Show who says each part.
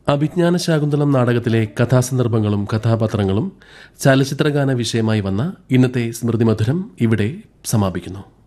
Speaker 1: അഭിജ്ഞാന ശാകുന്തളം നാടകത്തിലെ കഥാസന്ദർഭങ്ങളും കഥാപാത്രങ്ങളും ചലച്ചിത്രഗാന വിഷയമായി വന്ന ഇന്നത്തെ സ്മൃതി മധുരം ഇവിടെ സമാപിക്കുന്നു.